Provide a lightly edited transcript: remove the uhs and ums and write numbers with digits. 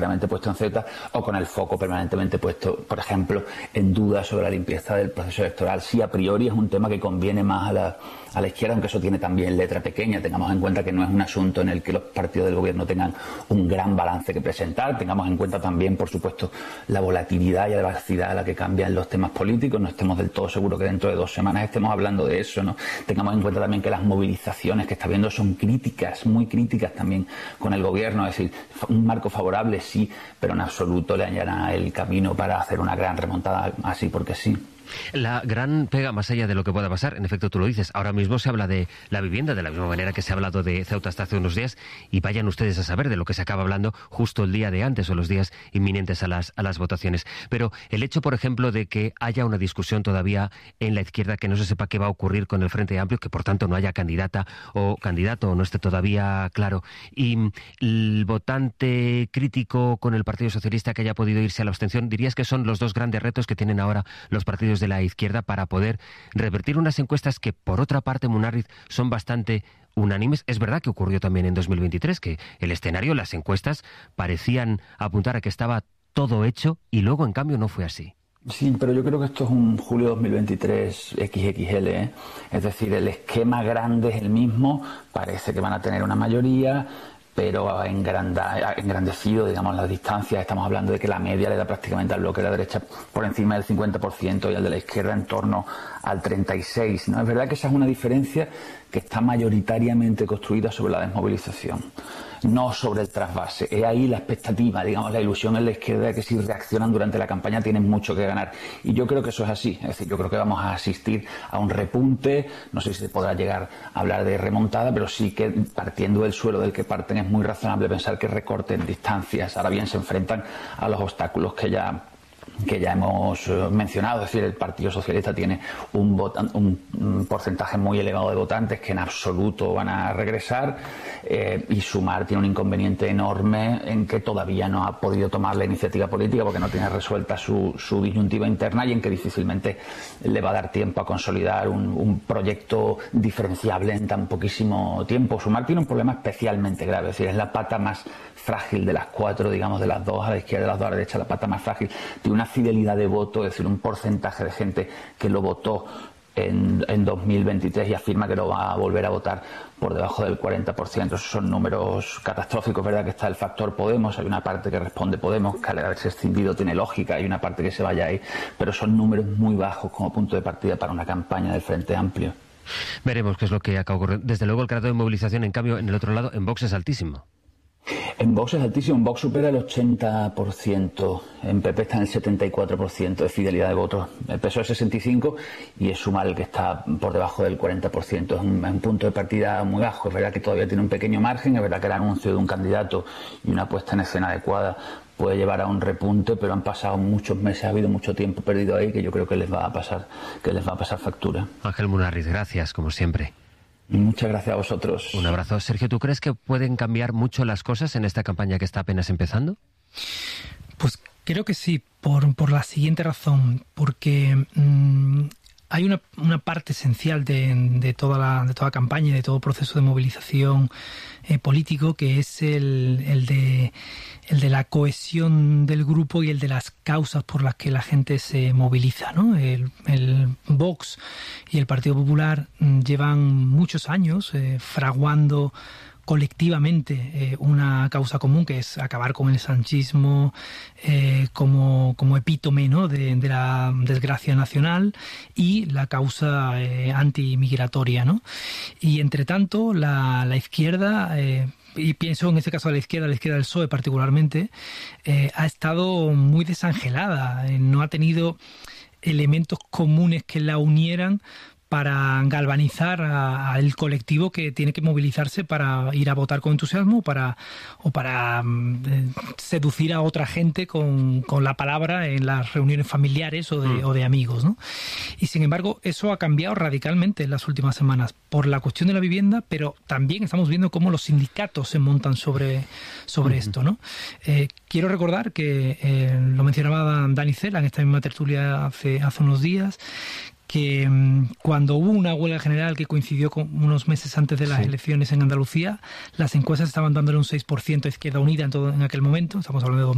permanentemente puesto en ceta, o con el foco permanentemente puesto, por ejemplo, en dudas sobre la limpieza del proceso electoral. Sí, a priori es un tema que conviene más a la izquierda, aunque eso tiene también letra pequeña. Tengamos en cuenta que no es un asunto en el que los partidos del gobierno tengan un gran balance que presentar. Tengamos en cuenta también, por supuesto, la volatilidad y la velocidad a la que cambian los temas políticos. No estemos del todo seguros que dentro de 2 semanas estemos hablando de eso, ¿no? Tengamos en cuenta también que las movilizaciones que está habiendo son críticas, muy críticas también con el gobierno. Es decir, un marco favorable sí, pero en absoluto le allana el camino para hacer una gran remontada así porque sí. La gran pega, más allá de lo que pueda pasar, en efecto tú lo dices, ahora mismo se habla de la vivienda de la misma manera que se ha hablado de Ceuta hasta hace unos días, y vayan ustedes a saber de lo que se acaba hablando justo el día de antes o los días inminentes a las votaciones. Pero el hecho, por ejemplo, de que haya una discusión todavía en la izquierda, que no se sepa qué va a ocurrir con el Frente Amplio, que por tanto no haya candidata o candidato o no esté todavía claro, y el votante crítico con el Partido Socialista que haya podido irse a la abstención, dirías que son los 2 grandes retos que tienen ahora los partidos de la izquierda para poder revertir unas encuestas que, por otra parte, Munarriz, son bastante unánimes. Es verdad que ocurrió también en 2023, que el escenario, las encuestas, parecían apuntar a que estaba todo hecho y luego, en cambio, no fue así. Sí, pero yo creo que esto es un julio 2023 XXL, ¿eh? Es decir, el esquema grande es el mismo, parece que van a tener una mayoría, pero engrandecido, digamos, las distancias. Estamos hablando de que la media le da prácticamente al bloque de la derecha por encima del 50% y al de la izquierda en torno al 36%, ¿no? Es verdad que esa es una diferencia que está mayoritariamente construida sobre la desmovilización, no sobre el trasvase. Es ahí la expectativa, digamos, la ilusión en la izquierda de que si reaccionan durante la campaña tienen mucho que ganar. Y yo creo que eso es así. Es decir, yo creo que vamos a asistir a un repunte. No sé si se podrá llegar a hablar de remontada, pero sí que partiendo del suelo del que parten es muy razonable pensar que recorten distancias. Ahora bien, se enfrentan a los obstáculos que ya hemos mencionado. Es decir, el Partido Socialista tiene un porcentaje muy elevado de votantes que en absoluto van a regresar, y Sumar tiene un inconveniente enorme en que todavía no ha podido tomar la iniciativa política porque no tiene resuelta su disyuntiva interna, y en que difícilmente le va a dar tiempo a consolidar un proyecto diferenciable en tan poquísimo tiempo. Sumar tiene un problema especialmente grave, es decir, es la pata más frágil de las 4, digamos, de las 2 a la izquierda y de las 2 a la derecha, la pata más frágil. Tiene una fidelidad de voto, es decir, un porcentaje de gente que lo votó en 2023 y afirma que lo va a volver a votar por debajo del 40%. Esos son números catastróficos. Es verdad que está el factor Podemos, hay una parte que responde Podemos, que al haberse escindido tiene lógica, hay una parte que se vaya ahí, pero son números muy bajos como punto de partida para una campaña del Frente Amplio. Veremos qué es lo que acaba ocurriendo. Desde luego el grado de movilización, en cambio, en el otro lado, en Vox es altísimo. En Vox es altísimo, en Vox supera el 80%, en PP está en el 74% de fidelidad de votos, el PSOE es 65% y es Sumar el que está por debajo del 40%, es un punto de partida muy bajo. Es verdad que todavía tiene un pequeño margen, es verdad que el anuncio de un candidato y una puesta en escena adecuada puede llevar a un repunte, pero han pasado muchos meses, ha habido mucho tiempo perdido ahí que yo creo que les va a pasar factura. Ángel Munarriz, gracias, como siempre. Muchas gracias a vosotros. Un abrazo. Sergio, ¿tú crees que pueden cambiar mucho las cosas en esta campaña que está apenas empezando? Pues creo que sí, por la siguiente razón, porque hay una parte esencial de toda la campaña y de todo proceso de movilización político, que es el de la cohesión del grupo y el de las causas por las que la gente se moviliza, ¿no? El Vox y el Partido Popular llevan muchos años fraguando colectivamente una causa común, que es acabar con el sanchismo como epítome, ¿no?, de la desgracia nacional, y la causa antimigratoria, ¿no? Y entre tanto la izquierda, y pienso en este caso a la izquierda del PSOE particularmente, ha estado muy desangelada, no ha tenido elementos comunes que la unieran para galvanizar al colectivo que tiene que movilizarse para ir a votar con entusiasmo o para seducir a otra gente con la palabra en las reuniones familiares o de amigos, ¿no? Y sin embargo, eso ha cambiado radicalmente en las últimas semanas por la cuestión de la vivienda, pero también estamos viendo cómo los sindicatos se montan sobre esto, ¿no? Quiero recordar que lo mencionaba Dani Cela en esta misma tertulia hace unos días, que cuando hubo una huelga general que coincidió con unos meses antes de las elecciones en Andalucía, las encuestas estaban dándole un 6% a Izquierda Unida en aquel momento, estamos hablando de